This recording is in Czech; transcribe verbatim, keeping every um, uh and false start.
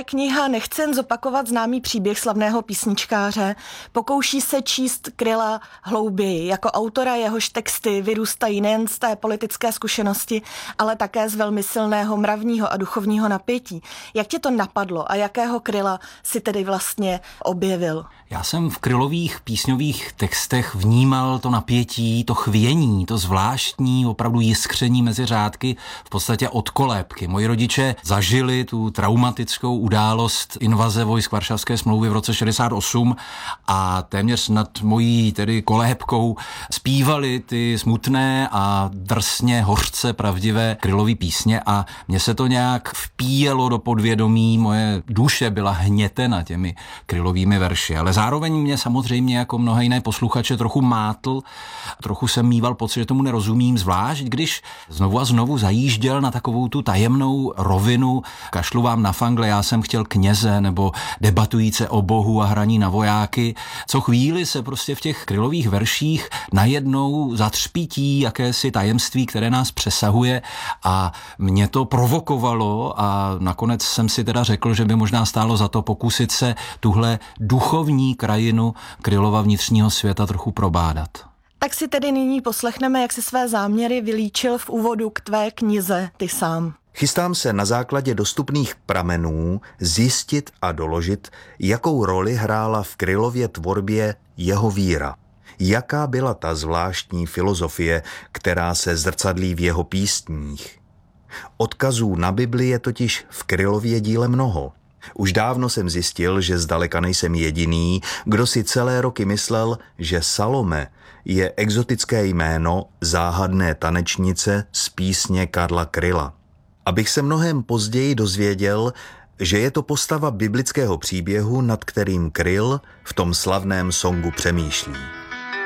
Tvé kniha nechce jen zopakovat známý příběh slavného písničkáře, pokouší se číst Kryla hlouběji. Jako autora jehož texty vyrůstají nejen z té politické zkušenosti, ale také z velmi silného mravního a duchovního napětí. Jak tě to napadlo a jakého Kryla si tedy vlastně objevil? Já jsem v Krylových písňových textech vnímal to napětí, to chvění, to zvláštní, opravdu jiskření mezi řádky, v podstatě od kolébky. Moji rodiče zažili tu traumatickou událost invaze vojsk Varšavské smlouvy v roce šedesát osm a téměř nad mojí tedy kolébkou zpívali ty smutné a drsně hořce pravdivé Krylovy písně a mně se to nějak vpíjelo do podvědomí, moje duše byla hnětena těmi Krylovými verši, ale zároveň mě samozřejmě jako mnohé jiné posluchače trochu mátl, trochu jsem mýval pocit, že tomu nerozumím, zvlášť když znovu a znovu zajížděl na takovou tu tajemnou rovinu, kašlu vám na fangle, já jsem chtěl kněze, nebo debatujíce o Bohu a hraní na vojáky. Co chvíli se prostě v těch Krylových verších najednou zatřpítí jakési tajemství, které nás přesahuje a mě to provokovalo a nakonec jsem si teda řekl, že by možná stálo za to pokusit se tuhle duchovní krajinu Krylova vnitřního světa trochu probádat. Tak si tedy nyní poslechneme, jak si své záměry vylíčil v úvodu k tvé knize ty sám. Chystám se na základě dostupných pramenů zjistit a doložit, jakou roli hrála v Krylově tvorbě jeho víra. Jaká byla ta zvláštní filozofie, která se zrcadlí v jeho písních. Odkazů na Bibli je totiž v Krylově díle mnoho. Už dávno jsem zjistil, že zdaleka nejsem jediný, kdo si celé roky myslel, že Salome je exotické jméno záhadné tanečnice z písně Karla Kryla. Abych se mnohem později dozvěděl, že je to postava biblického příběhu, nad kterým Kryl v tom slavném songu přemýšlí.